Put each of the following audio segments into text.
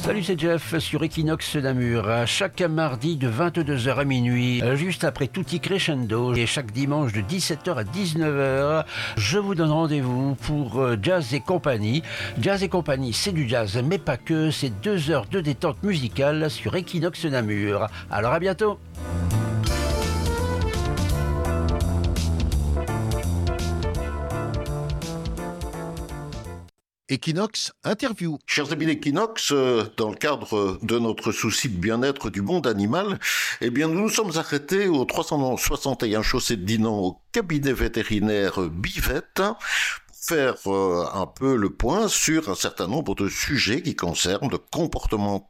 Salut, c'est Jeff sur Equinox Namur. Chaque mardi de 22h à minuit, juste après Tutti Crescendo, et chaque dimanche de 17h à 19h, je vous donne rendez-vous pour Jazz et compagnie. Jazz et compagnie, c'est du jazz, mais pas que, c'est 2 heures de détente musicale sur Equinox Namur. Alors à bientôt. Equinox Interview. Chers amis d'Equinox, dans le cadre de notre souci de bien-être du monde animal, eh bien, nous nous sommes arrêtés au 361 chaussée de Dinan au cabinet vétérinaire Bivette pour faire un peu le point sur un certain nombre de sujets qui concernent le comportement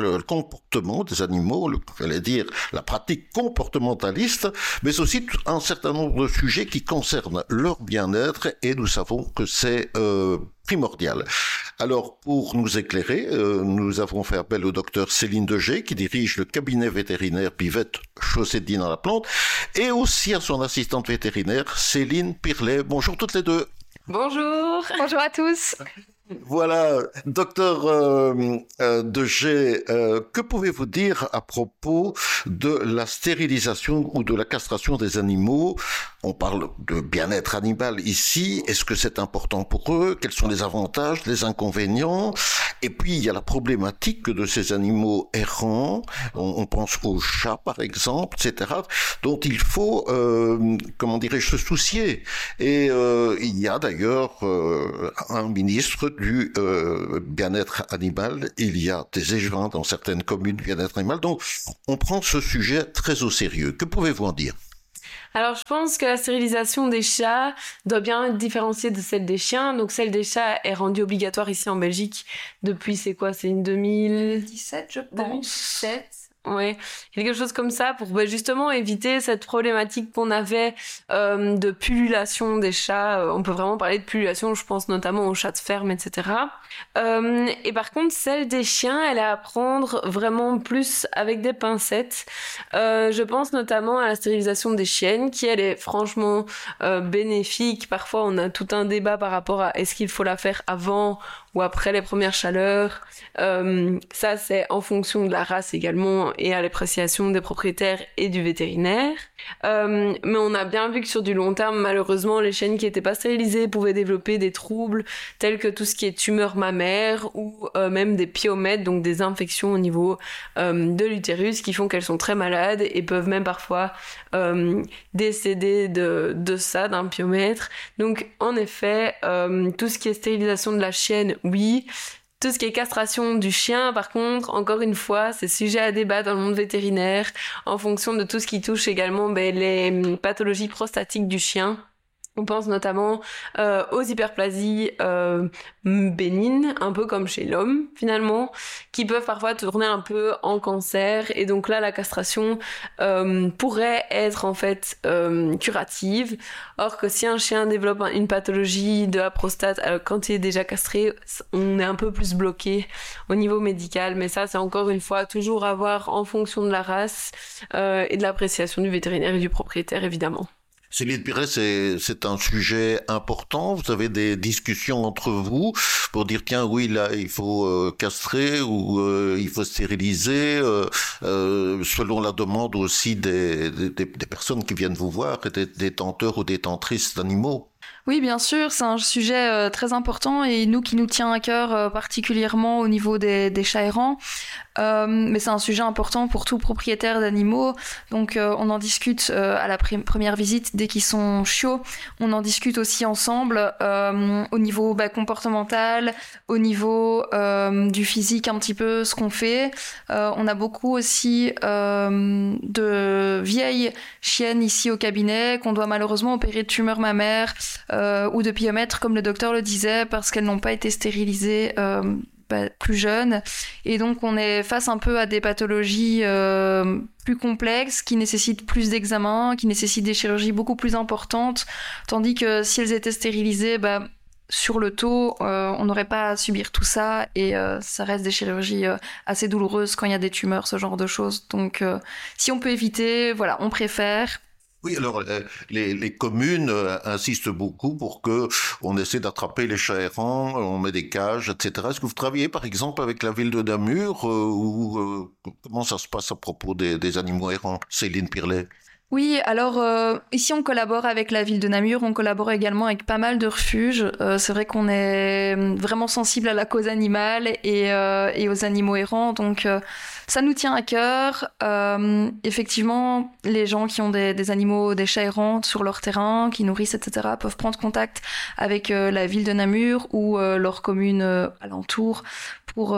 des animaux, j'allais dire la pratique comportementaliste, mais aussi un certain nombre de sujets qui concernent leur bien-être, et nous savons que c'est primordial. Alors, pour nous éclairer, nous avons fait appel au docteur Céline Degé, qui dirige le cabinet vétérinaire Bivette chaussée de Dinan-la-Plante, et aussi à son assistante vétérinaire Céline Pirlet. Bonjour toutes les deux. Bonjour. Bonjour à tous. Voilà, docteur Degé, que pouvez-vous dire à propos de la stérilisation ou de la castration des animaux? On parle de bien-être animal ici. Est-ce que c'est important pour eux? Quels sont les avantages, les inconvénients? Et puis, il y a la problématique de ces animaux errants. On pense aux chats, par exemple, etc., dont il faut, se soucier. Et il y a d'ailleurs un ministre du bien-être animal. Il y a des échevins dans certaines communes du bien-être animal. Donc, on prend ce sujet très au sérieux. Que pouvez-vous en dire? Alors, je pense que la stérilisation des chats doit bien être différenciée de celle des chiens. Donc, celle des chats est rendue obligatoire ici en Belgique depuis, c'est 2017, je pense. 2017. Ouais, quelque chose comme ça pour justement éviter cette problématique qu'on avait de pullulation des chats. On peut vraiment parler de pullulation, je pense notamment aux chats de ferme, etc. Et par contre, celle des chiens, elle est à prendre vraiment plus avec des pincettes. Je pense notamment à la stérilisation des chiennes, qui elle est franchement bénéfique. Parfois, on a tout un débat par rapport à est-ce qu'il faut la faire avant ou après les premières chaleurs. Ça, c'est en fonction de la race également et à l'appréciation des propriétaires et du vétérinaire. Mais on a bien vu que sur du long terme, malheureusement, les chiennes qui n'étaient pas stérilisées pouvaient développer des troubles tels que tout ce qui est tumeur mammaire ou même des pyomètes, donc des infections au niveau de l'utérus qui font qu'elles sont très malades et peuvent même parfois décéder de ça, d'un pyomètre. Donc en effet, tout ce qui est stérilisation de la chienne, oui. Tout ce qui est castration du chien, par contre, encore une fois, c'est sujet à débat dans le monde vétérinaire en fonction de tout ce qui touche également les pathologies prostatiques du chien. On pense notamment aux hyperplasies bénignes, un peu comme chez l'homme finalement, qui peuvent parfois tourner un peu en cancer. Et donc là, la castration pourrait être en fait curative. Or que si un chien développe une pathologie de la prostate, quand il est déjà castré, on est un peu plus bloqué au niveau médical. Mais ça, c'est encore une fois toujours à voir en fonction de la race et de l'appréciation du vétérinaire et du propriétaire, évidemment. Céline Pirlet, c'est un sujet important. Vous avez des discussions entre vous pour dire tiens oui là il faut castrer ou il faut stériliser selon la demande aussi des personnes qui viennent vous voir, des détenteurs ou détentrices d'animaux. Oui, bien sûr, c'est un sujet très important et nous qui nous tient à cœur particulièrement au niveau des chats errants. Mais c'est un sujet important pour tout propriétaire d'animaux. Donc on en discute à la première visite dès qu'ils sont chiots. On en discute aussi ensemble au niveau comportemental, au niveau du physique un petit peu ce qu'on fait. On a beaucoup aussi de vieilles chiennes ici au cabinet qu'on doit malheureusement opérer de tumeurs mammaires ou de pyomètres comme le docteur le disait parce qu'elles n'ont pas été stérilisées plus jeunes, et donc on est face un peu à des pathologies plus complexes qui nécessitent plus d'examens, qui nécessitent des chirurgies beaucoup plus importantes, tandis que si elles étaient stérilisées, sur le taux, on n'aurait pas à subir tout ça, et ça reste des chirurgies assez douloureuses quand il y a des tumeurs, ce genre de choses. Donc si on peut éviter, voilà, on préfère. Oui, alors les communes insistent beaucoup pour que on essaie d'attraper les chats errants, on met des cages, etc. Est-ce que vous travaillez par exemple avec la ville de Namur comment ça se passe à propos des animaux errants, Céline Pirlet? Oui, alors ici on collabore avec la ville de Namur, on collabore également avec pas mal de refuges. C'est vrai qu'on est vraiment sensible à la cause animale et aux animaux errants, donc ça nous tient à cœur. Effectivement, les gens qui ont des animaux, des chats errants sur leur terrain, qui nourrissent, etc., peuvent prendre contact avec la ville de Namur ou leur commune alentour pour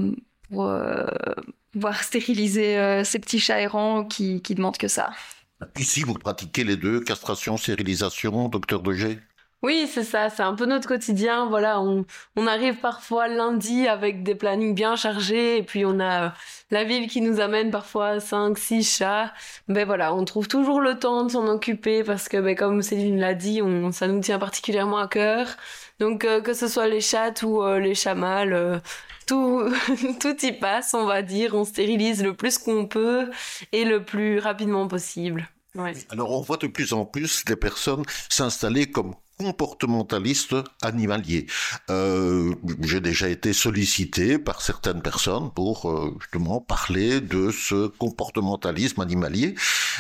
pouvoir stériliser ces petits chats errants qui demandent que ça. Ici, vous pratiquez les deux, castration, stérilisation, docteur Degé? Oui, c'est ça, c'est un peu notre quotidien. Voilà, on arrive parfois lundi avec des plannings bien chargés et puis on a la ville qui nous amène parfois 5, 6 chats. Mais voilà, on trouve toujours le temps de s'en occuper parce que, comme Céline l'a dit, ça nous tient particulièrement à cœur. Donc, que ce soit les chattes ou les chats mâles, tout, tout y passe, on va dire. On stérilise le plus qu'on peut et le plus rapidement possible. Ouais. Alors, on voit de plus en plus des personnes s'installer comme comportementaliste animalier. J'ai déjà été sollicité par certaines personnes pour justement parler de ce comportementalisme animalier.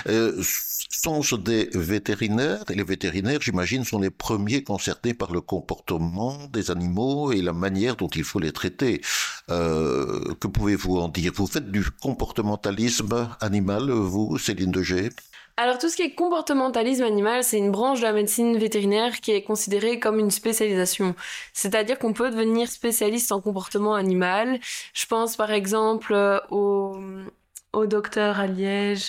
Sont des vétérinaires, et les vétérinaires, j'imagine, sont les premiers concernés par le comportement des animaux et la manière dont il faut les traiter. Que pouvez-vous en dire? Vous faites du comportementalisme animal, vous, Céline Degé? Alors tout ce qui est comportementalisme animal, c'est une branche de la médecine vétérinaire qui est considérée comme une spécialisation. C'est-à-dire qu'on peut devenir spécialiste en comportement animal. Je pense par exemple au docteur à Liège.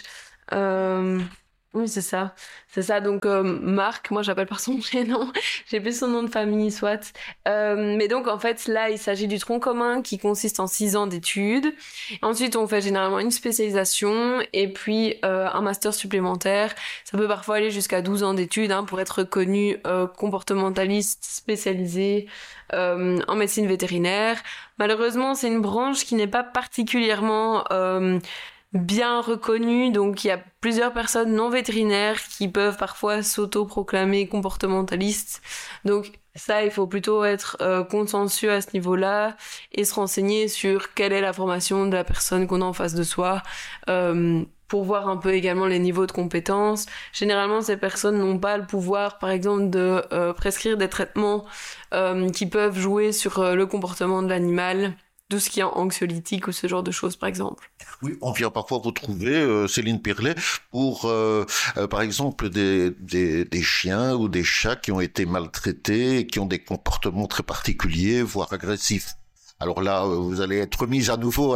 Oui, c'est ça. C'est ça. Donc Marc, moi j'appelle par son prénom. J'ai plus son nom de famille, soit. Mais donc en fait là, il s'agit du tronc commun qui consiste en 6 ans d'études. Ensuite, on fait généralement une spécialisation et puis un master supplémentaire. Ça peut parfois aller jusqu'à 12 ans d'études pour être reconnu comportementaliste spécialisé en médecine vétérinaire. Malheureusement, c'est une branche qui n'est pas particulièrement bien reconnue, donc il y a plusieurs personnes non vétérinaires qui peuvent parfois s'auto-proclamer comportementalistes. Donc ça, il faut plutôt être consciencieux à ce niveau-là et se renseigner sur quelle est la formation de la personne qu'on a en face de soi, pour voir un peu également les niveaux de compétences. Généralement, ces personnes n'ont pas le pouvoir, par exemple, de prescrire des traitements qui peuvent jouer sur le comportement de l'animal, tout ce qui est anxiolytique ou ce genre de choses, par exemple. Oui, on vient parfois retrouver, Céline Pirlet, pour, par exemple, des chiens ou des chats qui ont été maltraités et qui ont des comportements très particuliers, voire agressifs. Alors là, vous allez être mis à nouveau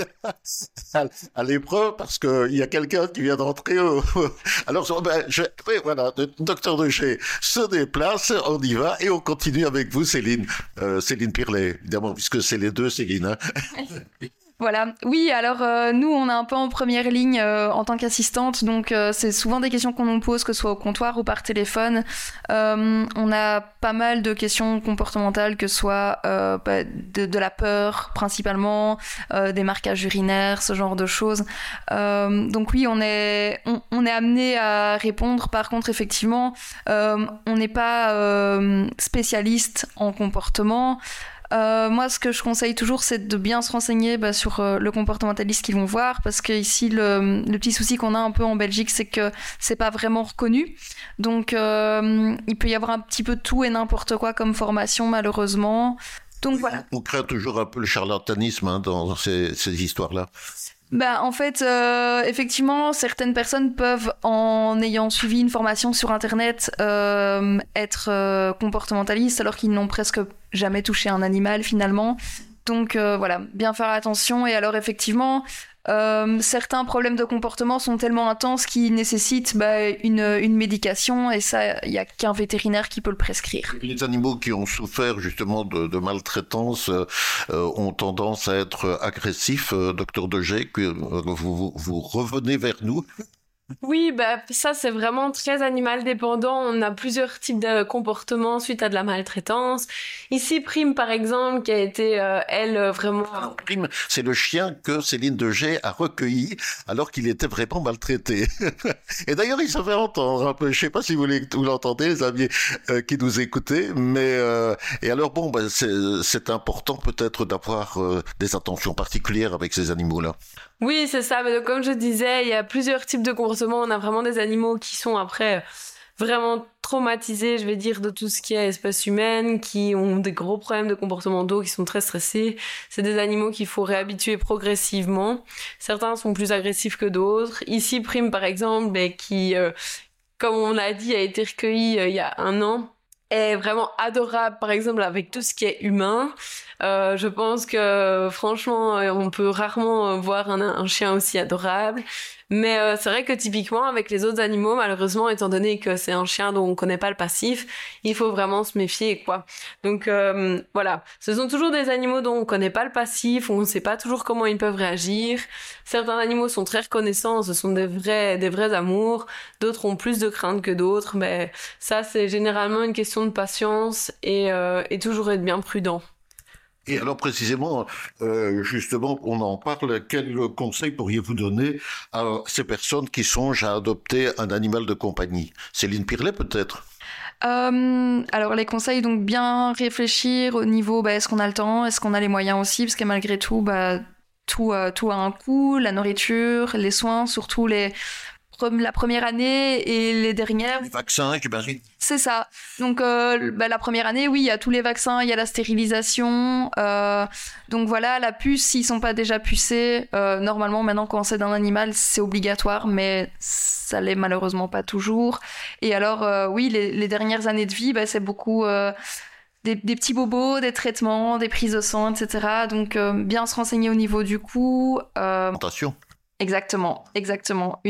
à l'épreuve parce que il y a quelqu'un qui vient d'entrer. Alors, oui, voilà, le docteur Degé se déplace, on y va et on continue avec vous, Céline Pirlet, évidemment, puisque c'est les deux Céline. Hein. Voilà. Oui, alors nous, on est un peu en première ligne en tant qu'assistante, donc c'est souvent des questions qu'on nous pose, que ce soit au comptoir ou par téléphone. On a pas mal de questions comportementales, que ce soit de la peur principalement, des marquages urinaires, ce genre de choses. Donc oui, on est amené à répondre. Par contre, effectivement, on n'est pas spécialiste en comportement. Moi, ce que je conseille toujours, c'est de bien se renseigner sur le comportementaliste qu'ils vont voir, parce que ici, le petit souci qu'on a un peu en Belgique, c'est que c'est pas vraiment reconnu. Donc, il peut y avoir un petit peu de tout et n'importe quoi comme formation, malheureusement. Donc voilà. On craint toujours un peu le charlatanisme dans ces histoires-là. En fait, effectivement, certaines personnes peuvent, en ayant suivi une formation sur Internet, être comportementalistes alors qu'ils n'ont presque jamais touché un animal finalement. Donc voilà, bien faire attention. Et alors effectivement, certains problèmes de comportement sont tellement intenses qu'ils nécessitent une médication, et ça, il n'y a qu'un vétérinaire qui peut le prescrire. Les animaux qui ont souffert justement de maltraitance ont tendance à être agressifs, docteur Degé, que vous revenez vers nous. Oui, ça c'est vraiment très animal dépendant. On a plusieurs types de comportements suite à de la maltraitance. Ici, Prime par exemple, qui a été elle vraiment. Alors, Prime, c'est le chien que Céline Degey a recueilli alors qu'il était vraiment maltraité. Et d'ailleurs, il se fait entendre un peu. Je sais pas si vous l'entendez, les amis qui nous écoutez, mais et alors bon, c'est important peut-être d'avoir des attentions particulières avec ces animaux-là. Oui, c'est ça. Mais donc, comme je disais, il y a plusieurs types de comportements. On a vraiment des animaux qui sont après vraiment traumatisés, je vais dire, de tout ce qui est espèce humaine, qui ont des gros problèmes de comportementaux, qui sont très stressés. C'est des animaux qu'il faut réhabituer progressivement. Certains sont plus agressifs que d'autres. Ici, Prime, par exemple, qui, comme on l'a dit, a été recueilli il y a 1 an, est vraiment adorable, par exemple, avec tout ce qui est humain. Je pense que, franchement, on peut rarement voir un chien aussi adorable. Mais c'est vrai que typiquement, avec les autres animaux, malheureusement, étant donné que c'est un chien dont on connaît pas le passif, il faut vraiment se méfier, quoi. Donc voilà, ce sont toujours des animaux dont on connaît pas le passif, on ne sait pas toujours comment ils peuvent réagir. Certains animaux sont très reconnaissants, ce sont des vrais amours. D'autres ont plus de crainte que d'autres, mais ça, c'est généralement une question de patience et toujours être bien prudent. Et alors précisément, justement, on en parle, quel conseil pourriez-vous donner à ces personnes qui songent à adopter un animal de compagnie? Céline Pirlet peut-être? Alors les conseils, donc bien réfléchir au niveau, est-ce qu'on a le temps, est-ce qu'on a les moyens aussi, parce que malgré tout, tout a un coût, la nourriture, les soins, surtout la première année et les dernières. Les vaccins, j'imagine. C'est ça. Donc la première année, oui, il y a tous les vaccins, il y a la stérilisation. Donc voilà, la puce, s'ils sont pas déjà pucés, normalement maintenant quand c'est d'un animal, c'est obligatoire, mais ça l'est malheureusement pas toujours. Et alors oui, les dernières années de vie, c'est beaucoup des petits bobos, des traitements, des prises de sang, etc. Donc bien se renseigner au niveau du coût. Attention. Exactement.